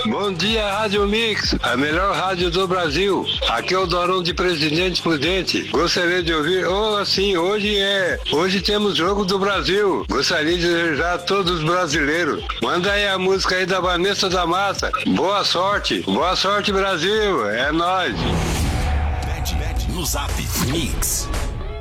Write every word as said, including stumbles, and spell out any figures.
Bom dia, Rádio Mix, a melhor rádio do Brasil. Aqui é o Dorão de Presidente Prudente. Gostaria de ouvir, oh, sim, hoje é, hoje temos jogo do Brasil. Gostaria de desejar a todos os brasileiros. Manda aí a música aí da Vanessa da Massa. Boa sorte, boa sorte, Brasil, é nóis. No Zap Mix.